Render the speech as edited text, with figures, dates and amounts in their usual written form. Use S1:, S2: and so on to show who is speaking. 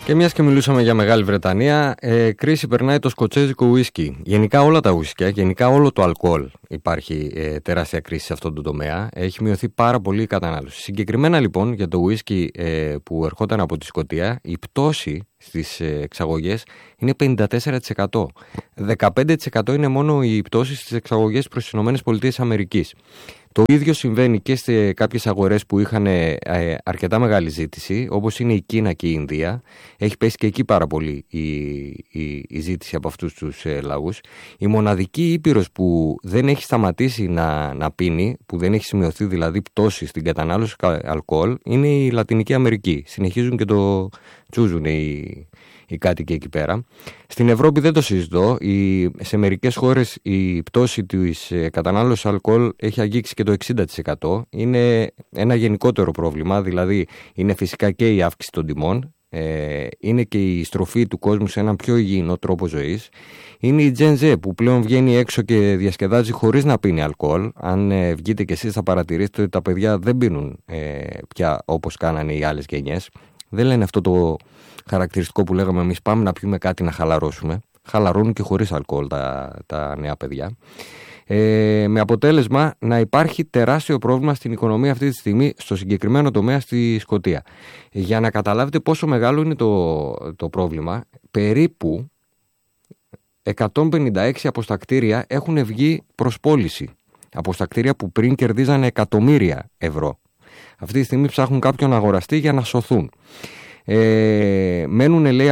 S1: Και μιας και μιλούσαμε για Μεγάλη Βρετανία, κρίση περνάει το σκοτσέζικο ουίσκι. Γενικά όλα τα ουίσκια, γενικά όλο το αλκοόλ υπάρχει τεράστια κρίση σε αυτόν τον τομέα. Έχει μειωθεί πάρα πολύ η κατανάλωση. Συγκεκριμένα λοιπόν για το ουίσκι που ερχόταν από τη Σκωτία, η πτώση στις εξαγωγές είναι 54%. 15% είναι μόνο η πτώση στις εξαγωγές προς τις ΗΠΑ. Το ίδιο συμβαίνει και σε κάποιες αγορές που είχαν αρκετά μεγάλη ζήτηση, όπως είναι η Κίνα και η Ινδία. Έχει πέσει και εκεί πάρα πολύ η ζήτηση από αυτούς τους λαούς. Η μοναδική ήπειρος που δεν έχει σταματήσει να πίνει, που δεν έχει σημειωθεί δηλαδή πτώση στην κατανάλωση αλκοόλ, είναι η Λατινική Αμερική. Συνεχίζουν και το τσούζουν οι κάτοικοι εκεί πέρα. Στην Ευρώπη δεν το συζητώ. Σε μερικές χώρες η πτώση της κατανάλωσης αλκοόλ έχει αγγίξει και το 60%. Είναι ένα γενικότερο πρόβλημα, δηλαδή είναι φυσικά και η αύξηση των τιμών, είναι και η στροφή του κόσμου σε έναν πιο υγιεινό τρόπο ζωής. Είναι η Gen Z που πλέον βγαίνει έξω και διασκεδάζει χωρίς να πίνει αλκοόλ. Αν βγείτε κι εσείς θα παρατηρήσετε ότι τα παιδιά δεν πίνουν πια όπως κάνανε οι άλλες γενιές. Δεν λένε αυτό το χαρακτηριστικό που λέγαμε εμείς, πάμε να πιούμε κάτι να χαλαρώσουμε. Χαλαρώνουν και χωρίς αλκοόλ τα νέα παιδιά. Με αποτέλεσμα να υπάρχει τεράστιο πρόβλημα στην οικονομία αυτή τη στιγμή, στο συγκεκριμένο τομέα στη Σκωτία. Για να καταλάβετε πόσο μεγάλο είναι το πρόβλημα, περίπου 156 αποστακτήρια έχουν βγει προς πώληση. Αποστακτήρια που πριν κερδίζανε εκατομμύρια ευρώ. Αυτή τη στιγμή ψάχνουν κάποιον αγοραστή για να σωθούν. Μένουν, λέει,